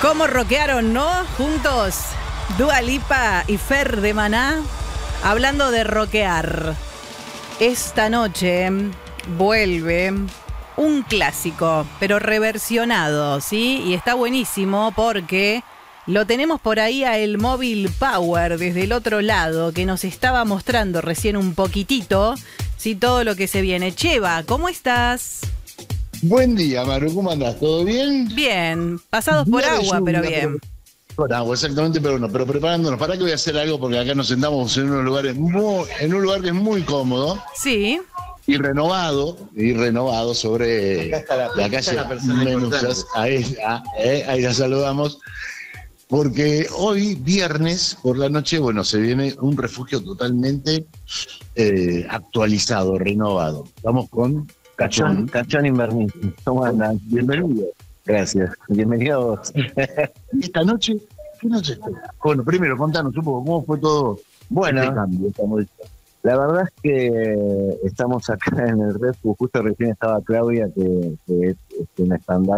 ¿Cómo rockearon, no? Juntos, Dua Lipa y Fer de Maná, hablando de rockear. Esta noche vuelve un clásico, pero reversionado, ¿sí? Y está buenísimo porque lo tenemos por ahí a el Móvil Power desde el otro lado, que nos estaba mostrando recién un poquitito, ¿sí? Todo lo que se viene. Cheva, ¿cómo estás? Buen día, Maru, ¿cómo andás? ¿Todo bien? Bien, pasados por agua, pero bien. Por agua, exactamente, pero no, pero preparándonos. ¿Para qué voy a hacer algo? Porque acá nos sentamos en un lugar que es muy cómodo. Sí. Y renovado sobre la calle Menuzas. Ahí la saludamos. Porque hoy, viernes, por la noche, bueno, se viene un refugio totalmente actualizado, renovado. Vamos con Cachón Invernizo. ¿Cómo andan? Bienvenido. Gracias. Bienvenidos. Esta noche, ¿qué noche espera? Bueno, primero, contanos un poco cómo fue todo Bueno, este cambio. la verdad es que estamos acá en el refugio. Justo recién estaba Claudia, que es una estandarte